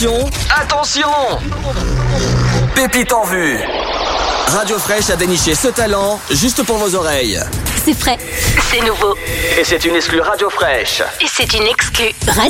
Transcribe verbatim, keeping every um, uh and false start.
Attention! Pépite en vue. Radio Fraîche a déniché ce talent juste pour vos oreilles. C'est frais, c'est nouveau. Et c'est une exclue Radio Fraîche. Et c'est une exclue Radio